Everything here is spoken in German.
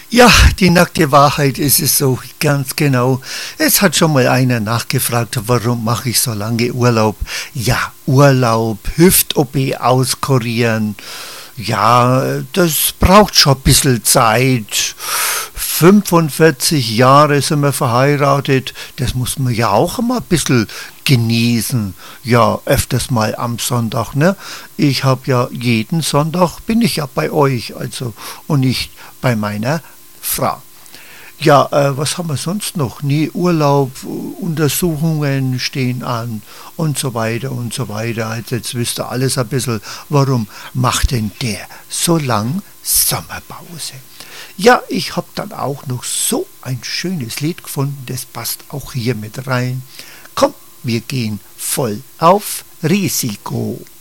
Ja, die nackte Wahrheit ist es so, ganz genau. Es hat schon mal einer nachgefragt, warum mache ich so lange Urlaub? Ja, Urlaub, Hüft-OP auskurieren. Ja, das braucht schon ein bisschen Zeit. 45 Jahre sind wir verheiratet, das muss man ja auch immer ein bisschen genießen. Ja, öfters mal am Sonntag, ne? Ich habe ja jeden Sonntag bin ich ja bei euch, also und nicht bei meiner Frau. Ja, was haben wir sonst noch? Nee, Urlaub, Untersuchungen stehen an und so weiter und so weiter. Also jetzt wisst ihr alles ein bisschen, warum macht denn der so lang Sommerpause? Ja, ich habe dann auch noch so ein schönes Lied gefunden, das passt auch hier mit rein. Komm, wir gehen voll auf Risiko.